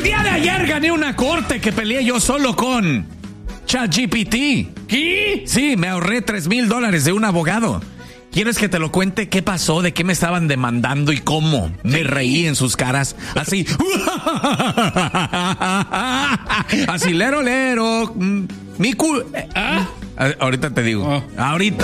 día de ayer gané una corte que peleé yo solo con ChatGPT. ¿Qué? Sí, me ahorré $3,000 de un abogado. ¿Quieres que te lo cuente qué pasó? ¿De qué me estaban demandando y cómo? Me reí en sus caras. Así. Así, lero. Ahorita te digo. Ahorita.